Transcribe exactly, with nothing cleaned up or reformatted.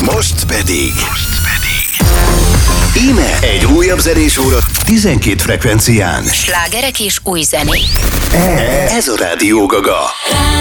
Most pedig... Most pedig... Íme egy újabb zenés óra tizenkét frekvencián. Slágerek és új zenék. Ez a Rádió Gaga.